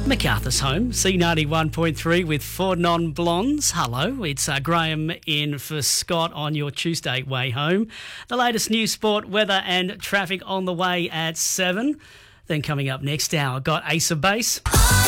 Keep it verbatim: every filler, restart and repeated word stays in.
MacArthur's home, C ninety-one point three with four non-blondes. Hello, it's uh, Graham in for Scott on your Tuesday way home. The latest news, sport, weather and traffic on the way at seven. Then coming up next hour, got Ace of Base.